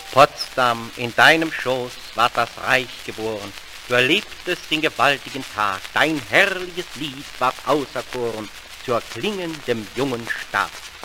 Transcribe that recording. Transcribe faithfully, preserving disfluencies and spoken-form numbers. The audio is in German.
Potsdam, in deinem Schoß ward das Reich geboren, du erlebtest den gewaltigen Tag, dein herrliches Lied ward auserkoren zur klingendem jungen Stab.